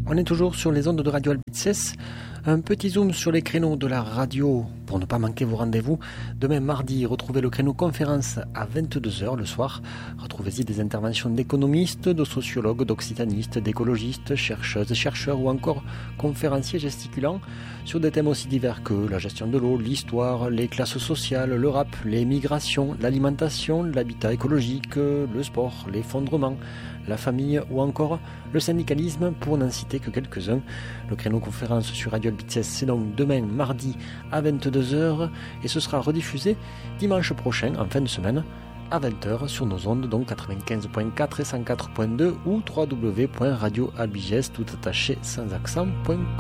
On est toujours sur les ondes de Radio Albices. Un petit zoom sur les créneaux de la radio pour ne pas manquer vos rendez-vous. Demain mardi, retrouvez le créneau conférence à 22h le soir. Retrouvez-y des interventions d'économistes, de sociologues, d'occitanistes, d'écologistes, chercheuses, chercheurs ou encore conférenciers gesticulants sur des thèmes aussi divers que la gestion de l'eau, l'histoire, les classes sociales, le rap, les migrations, l'alimentation, l'habitat écologique, le sport, l'effondrement, la famille ou encore le syndicalisme pour n'en citer que quelques-uns. Le créneau conférence sur Radio Albices, c'est donc demain mardi à 22h et ce sera rediffusé dimanche prochain en fin de semaine à 20h sur nos ondes, donc 95.4 et 104.2 ou www.radioalbiges tout attaché sans accent.com.